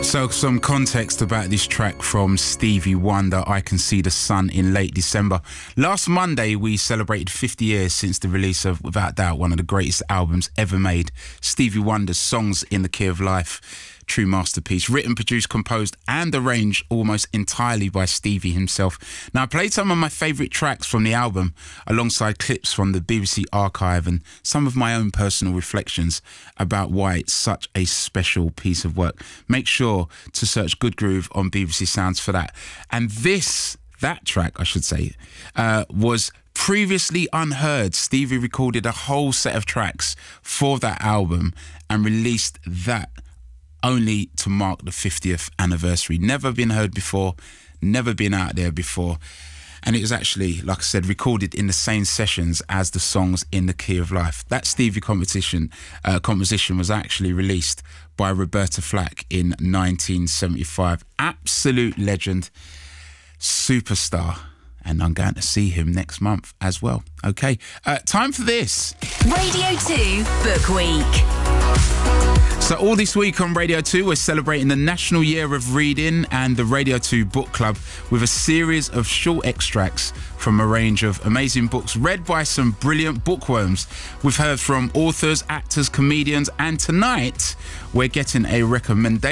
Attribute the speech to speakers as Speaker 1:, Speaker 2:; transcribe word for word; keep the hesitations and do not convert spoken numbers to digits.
Speaker 1: So some context about this track from Stevie Wonder, I Can See the Sun, in late December. Last Monday, we celebrated fifty years since the release of, without doubt, one of the greatest albums ever made, Stevie Wonder's Songs in the Key of Life. True masterpiece, written, produced, composed and arranged almost entirely by Stevie himself. Now, I played some of my favourite tracks from the album alongside clips from the B B C archive and some of my own personal reflections about why it's such a special piece of work. Make sure to search Good Groove on B B C Sounds for that. And this, that track, I should say, uh, was previously unheard. Stevie recorded a whole set of tracks for that album and released that only to mark the fiftieth anniversary. Never been heard before, never been out there before. And it was actually, like I said, recorded in the same sessions as the Songs in the Key of Life. That Stevie competition, uh, composition was actually released by Roberta Flack in nineteen seventy-five. Absolute legend, superstar. And I'm going to see him next month as well. Okay, uh, time for this.
Speaker 2: Radio two Book Week.
Speaker 1: So all this week on Radio two, we're celebrating the National Year of Reading and the Radio two Book Club with a series of short extracts from a range of amazing books read by some brilliant bookworms. We've heard from authors, actors, comedians, and tonight we're getting a recommendation